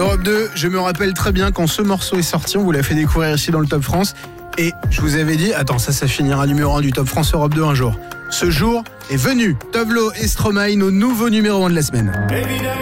Europe 2, je me rappelle très bien quand ce morceau est sorti, on vous l'a fait découvrir ici dans le Top France. Et je vous avais dit, attends, ça finira numéro 1 du Top France Europe 2 un jour. Ce jour est venu. Tovlo et Stromae, nos nouveaux numéros 1 de la semaine. Évidemment.